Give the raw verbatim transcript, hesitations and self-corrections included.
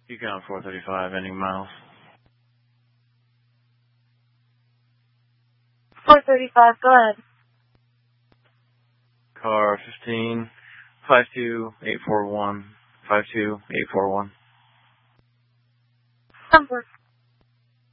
Econ four thirty-five, ending miles. four thirty-five, go ahead. Car fifteen, five two eight four one, five two eight four one. Number.